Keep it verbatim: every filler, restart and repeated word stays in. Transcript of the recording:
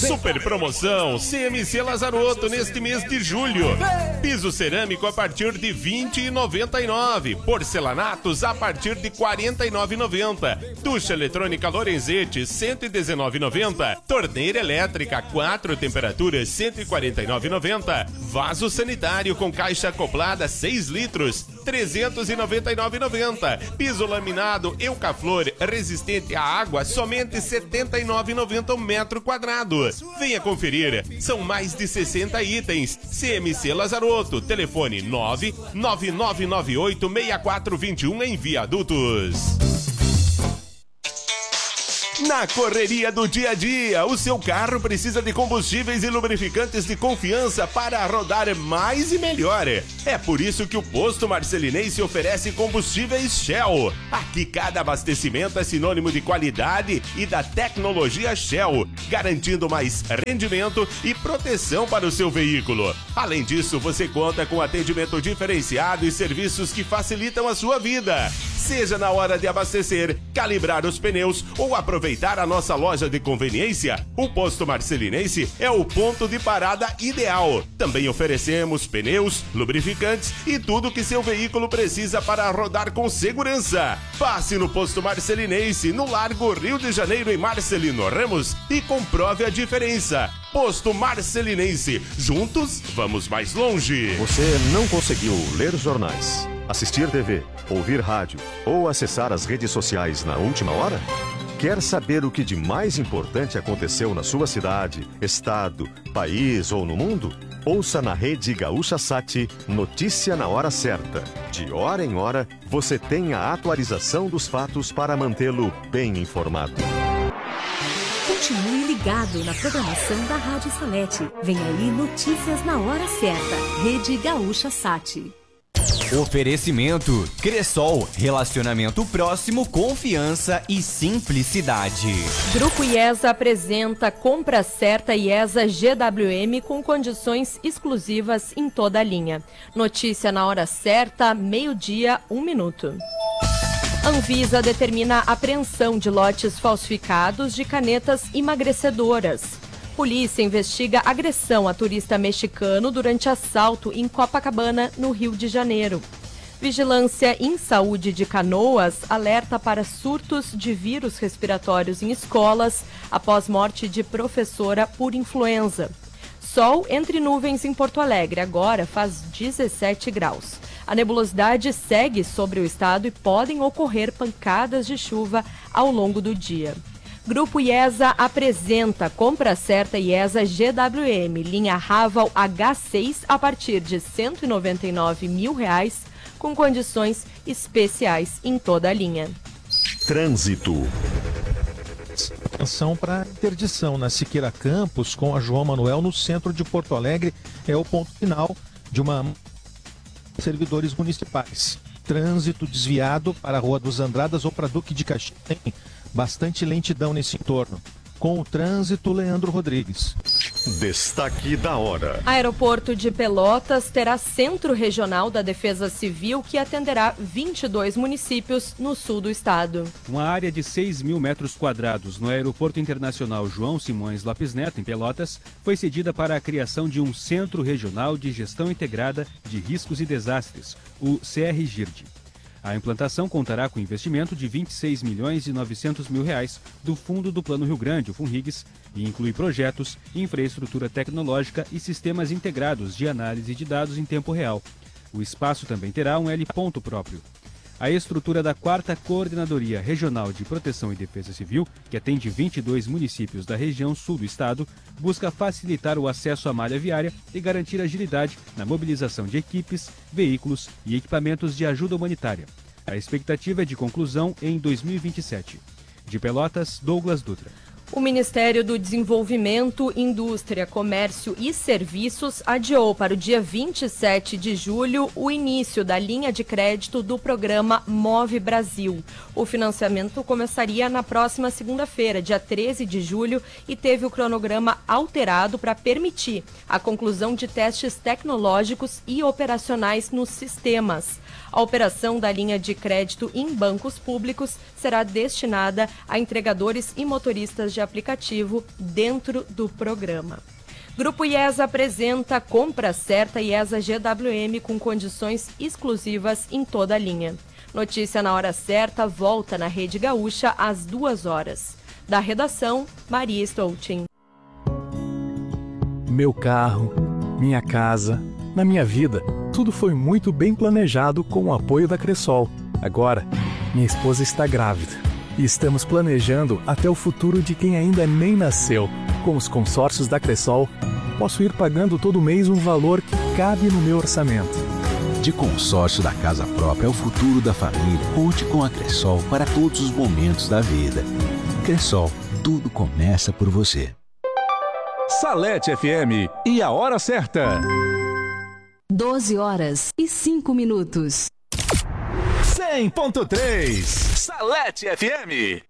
Super promoção C M C Lazarotto neste mês de julho. Piso cerâmico a partir de vinte e noventa e nove. Porcelanatos a partir de quarenta e nove e noventa. Ducha eletrônica Lorenzetti cento e dezenove e noventa. Torneira elétrica quatro temperaturas cento e quarenta e nove e noventa. Vaso sanitário com caixa acoplada seis litros trezentos e noventa e nove e noventa. Piso laminado Eucaflor resistente à água somente setenta e nove e noventa o metro quadrado. Venha conferir, são mais de sessenta itens. C M C Lazarotto, telefone nove nove nove nove oito seis quatro dois um em Viadutos. Na correria do dia a dia, o seu carro precisa de combustíveis e lubrificantes de confiança para rodar mais e melhor. É por isso que o Posto Marcelinense oferece combustíveis Shell. Aqui cada abastecimento é sinônimo de qualidade e da tecnologia Shell, garantindo mais rendimento e proteção para o seu veículo. Além disso, você conta com atendimento diferenciado e serviços que facilitam a sua vida. Seja na hora de abastecer, calibrar os pneus ou aproveitar a nossa loja de conveniência, o Posto Marcelinense é o ponto de parada ideal. Também oferecemos pneus, lubrificantes e tudo que seu veículo precisa para rodar com segurança. Passe no Posto Marcelinense, no Largo Rio de Janeiro, em Marcelino Ramos, e comprove a diferença. Posto Marcelinense, juntos vamos mais longe. Você não conseguiu ler jornais, assistir T V, ouvir rádio ou acessar as redes sociais na última hora? Quer saber o que de mais importante aconteceu na sua cidade, estado, país ou no mundo? Ouça na Rede Gaúcha Sat Notícia na Hora Certa. De hora em hora, você tem a atualização dos fatos para mantê-lo bem informado. Continue ligado na programação da Rádio Salete. Vem aí Notícias na Hora Certa. Rede Gaúcha Sat. Oferecimento Cressol, relacionamento próximo, confiança e simplicidade. Grupo IESA apresenta Compra Certa IESA G W M com condições exclusivas em toda a linha. Notícia na hora certa, meio-dia, um minuto. Anvisa determina a apreensão de lotes falsificados de canetas emagrecedoras. Polícia investiga agressão a turista mexicano durante assalto em Copacabana, no Rio de Janeiro. Vigilância em Saúde de Canoas alerta para surtos de vírus respiratórios em escolas após morte de professora por influenza. Sol entre nuvens em Porto Alegre, agora faz dezessete graus. A nebulosidade segue sobre o estado e podem ocorrer pancadas de chuva ao longo do dia. Grupo IESA apresenta Compra Certa IESA G W M, linha Raval H seis a partir de cento e noventa e nove mil reais, com condições especiais em toda a linha. Trânsito. Atenção para interdição na Siqueira Campos com a João Manuel no centro de Porto Alegre. É o ponto final de uma servidores municipais. Trânsito desviado para a Rua dos Andradas ou para Duque de Caxias. Tem bastante lentidão nesse entorno. Com o trânsito, Leandro Rodrigues. Destaque da hora. Aeroporto de Pelotas terá Centro Regional da Defesa Civil que atenderá vinte e dois municípios no sul do estado. Uma área de seis mil metros quadrados no Aeroporto Internacional João Simões Lopes Neto, em Pelotas, foi cedida para a criação de um Centro Regional de Gestão Integrada de Riscos e Desastres, o C R G I R D. A implantação contará com investimento de vinte e seis milhões e novecentos mil reais do Fundo do Plano Rio Grande, o FUNRIGS, e inclui projetos, infraestrutura tecnológica e sistemas integrados de análise de dados em tempo real. O espaço também terá um heliponto próprio. A estrutura da quarta Coordenadoria Regional de Proteção e Defesa Civil, que atende vinte e dois municípios da região sul do estado, busca facilitar o acesso à malha viária e garantir agilidade na mobilização de equipes, veículos e equipamentos de ajuda humanitária. A expectativa é de conclusão em dois mil e vinte e sete. De Pelotas, Douglas Dutra. O Ministério do Desenvolvimento, Indústria, Comércio e Serviços adiou para o dia vinte e sete de julho o início da linha de crédito do programa Move Brasil. O financiamento começaria na próxima segunda-feira, dia treze de julho, e teve o cronograma alterado para permitir a conclusão de testes tecnológicos e operacionais nos sistemas. A operação da linha de crédito em bancos públicos será destinada a entregadores e motoristas de de aplicativo dentro do programa. Grupo IESA apresenta Compra Certa IESA G W M com condições exclusivas em toda a linha. Notícia na hora certa volta na Rede Gaúcha às duas horas. Da redação, Maria Stoutin. Meu carro, minha casa, na minha vida, tudo foi muito bem planejado com o apoio da Cressol. Agora, minha esposa está grávida e estamos planejando até o futuro de quem ainda nem nasceu. Com os consórcios da Cressol, posso ir pagando todo mês um valor que cabe no meu orçamento. De consórcio da casa própria ao futuro da família, conte com a Cressol para todos os momentos da vida. Cressol, tudo começa por você. Salete F M e a hora certa. doze horas e cinco minutos. cem ponto três Salete F M.